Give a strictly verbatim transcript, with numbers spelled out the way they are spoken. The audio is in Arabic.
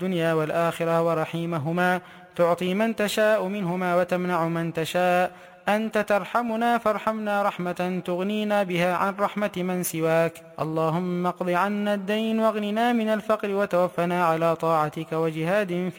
الدنيا والآخرة ورحيمهما، تعطي من تشاء منهما وتمنع من تشاء. أنت ترحمنا فارحمنا رحمة تغنينا بها عن رحمة من سواك. اللهم اقض عنا الدين واغننا من الفقر وتوفنا على طاعتك وجهاد في